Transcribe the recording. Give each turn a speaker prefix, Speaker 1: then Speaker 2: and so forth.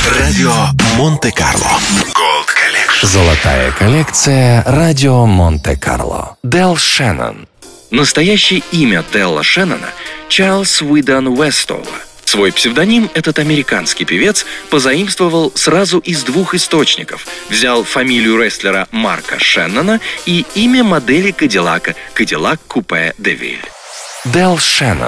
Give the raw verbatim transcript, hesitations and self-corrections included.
Speaker 1: Радио Монте-Карло. Gold Collection.
Speaker 2: Золотая коллекция Радио Монте-Карло. Дэл Шеннон.
Speaker 3: Настоящее имя Дэлла Шеннона – Чарльз Уидон Вестола. Свой псевдоним этот американский певец позаимствовал сразу из двух источников. Взял фамилию рестлера Марка Шеннона и имя модели Кадиллака Cadillac Coupe de Ville.
Speaker 2: Дэл Шеннон.